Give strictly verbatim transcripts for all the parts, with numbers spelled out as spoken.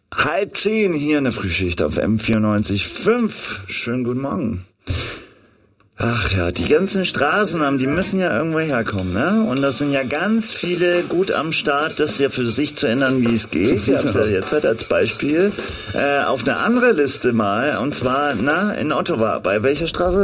Halb zehn hier in der Frühschicht auf M vierundneunzig Komma fünf. Schönen guten Morgen. Ach ja, die ganzen Straßennamen, die müssen ja irgendwo herkommen, ne? Und das sind ja ganz viele gut am Start, das ja für sich zu ändern, wie es geht. Wir haben es ja jetzt halt als Beispiel äh, auf eine andere Liste mal, und zwar, na, in Ottawa. Bei welcher Straße?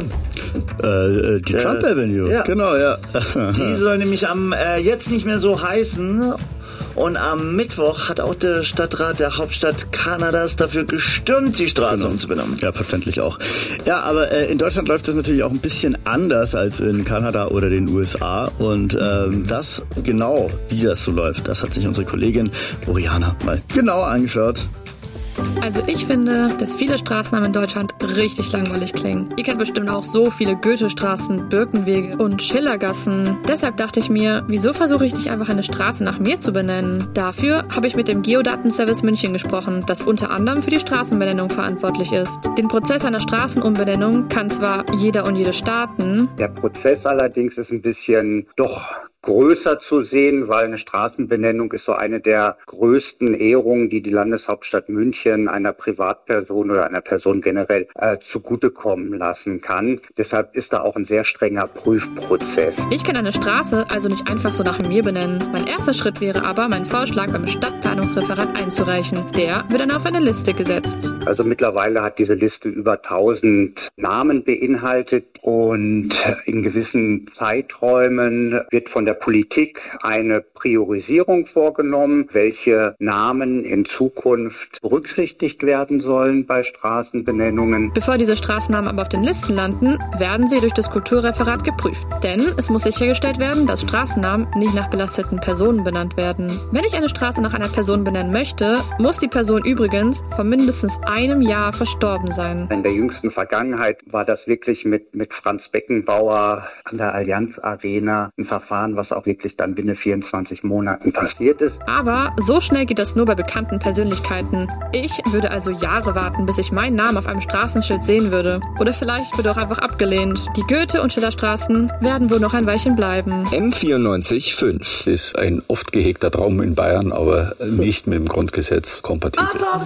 Äh, die äh, Trump Avenue, ja. Genau, ja. Die soll nämlich am äh, jetzt nicht mehr so heißen. Und am Mittwoch hat auch der Stadtrat der Hauptstadt Kanadas dafür gestimmt, die Straße genau. umzubenennen. Ja, verständlich auch. Ja, aber äh, in Deutschland läuft das natürlich auch ein bisschen anders als in Kanada oder den U S A. Und ähm, das genau, wie das so läuft, das hat sich unsere Kollegin Oriana mal genau angeschaut. Also ich finde, dass viele Straßennamen in Deutschland richtig langweilig klingen. Ihr kennt bestimmt auch so viele Goethestraßen, Birkenwege und Schillergassen. Deshalb dachte ich mir, wieso versuche ich nicht einfach eine Straße nach mir zu benennen? Dafür habe ich mit dem Geodatenservice München gesprochen, das unter anderem für die Straßenbenennung verantwortlich ist. Den Prozess einer Straßenumbenennung kann zwar jeder und jede starten. Der Prozess allerdings ist ein bisschen doch größer zu sehen, weil eine Straßenbenennung ist so eine der größten Ehrungen, die die Landeshauptstadt München einer Privatperson oder einer Person generell äh, zugutekommen lassen kann. Deshalb ist da auch ein sehr strenger Prüfprozess. Ich kann eine Straße also nicht einfach so nach mir benennen. Mein erster Schritt wäre aber, meinen Vorschlag beim Stadtplanungsreferat einzureichen. Der wird dann auf eine Liste gesetzt. Also mittlerweile hat diese Liste über tausend Namen beinhaltet und in gewissen Zeiträumen wird von der Politik eine Priorisierung vorgenommen, welche Namen in Zukunft berücksichtigt werden sollen bei Straßenbenennungen. Bevor diese Straßennamen aber auf den Listen landen, werden sie durch das Kulturreferat geprüft. Denn es muss sichergestellt werden, dass Straßennamen nicht nach belasteten Personen benannt werden. Wenn ich eine Straße nach einer Person benennen möchte, muss die Person übrigens vor mindestens einem Jahr verstorben sein. In der jüngsten Vergangenheit war das wirklich mit, mit Franz Beckenbauer an der Allianz Arena ein Verfahren, was auch wirklich dann binnen vierundzwanzig Monaten passiert ist. Aber so schnell geht das nur bei bekannten Persönlichkeiten. Ich würde also Jahre warten, bis ich meinen Namen auf einem Straßenschild sehen würde. Oder vielleicht wird auch einfach abgelehnt. Die Goethe- und Schillerstraßen werden wohl noch ein Weilchen bleiben. M vierundneunzig Komma fünf ist ein oft gehegter Traum in Bayern, aber nicht mit dem Grundgesetz kompatibel.